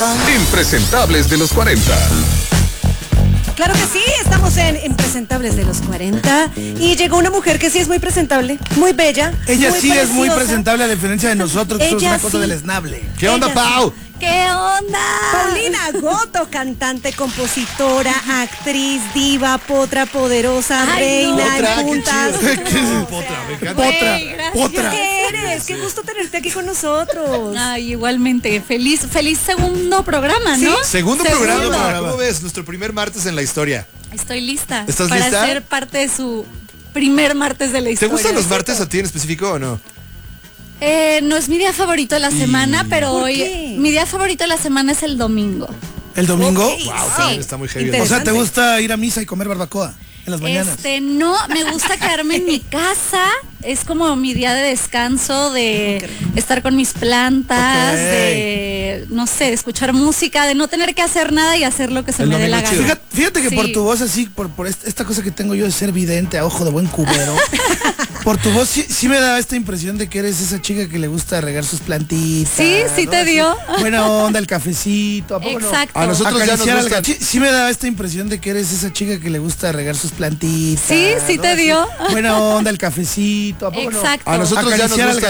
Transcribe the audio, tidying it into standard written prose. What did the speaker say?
Impresentables de los 40. Claro que sí, estamos en Impresentables de los 40 y llegó una mujer que sí es muy presentable, muy bella. Ella muy sí preciosa. es muy presentable a diferencia de nosotros, que somos Ella una cosa sí. deleznable. ¿Qué onda, Ella Pau? ¿Qué onda? Paulina Goto, cantante, compositora, actriz, diva, potra, poderosa, Ay, no. reina, Potra, en qué puntas. chido. ¿Qué es No, potra? Me encanta. Potra, Güey, gracias. potra. ¿Qué eres? Qué gusto tenerte aquí con nosotros. Ay, igualmente. Feliz segundo programa, ¿no? Segundo Segundo. programa. ¿Cómo ves? Nuestro primer martes en la historia. Estoy lista. ¿Estás para lista? ser parte de su primer martes de la ¿Te historia. gustan los martes a ti en específico o no? No es mi día favorito de la semana, pero ¿Por hoy qué? mi día favorito de la semana es el domingo. ¿El domingo? Ok. Wow, Sí. también está muy heavy. Interesante. O sea, ¿te gusta ir a misa y comer barbacoa en las mañanas? No, me gusta quedarme en mi casa. Es como mi día de descanso, de estar con mis plantas, Ok. de, no sé, de escuchar música, de no tener que hacer nada y hacer lo que se El me dé la domingo gana. chido. Fíjate que Sí. por tu voz así, por esta cosa que tengo yo de ser vidente a ojo de buen cubero, por tu voz sí me da esta impresión de que eres esa chica que le gusta regar sus plantitas. Sí te Así, dio. buena onda, el cafecito, ¿a poco no? Exacto. A nosotros ya nos Acariciar al gustan. gato. Sí me da esta impresión de que eres esa chica que le gusta regar sus plantitas. Sí ¿no? te Así, dio. buena onda, el cafecito, ¿a poco no? Exacto. A nosotros ya nos Acariciar al gusta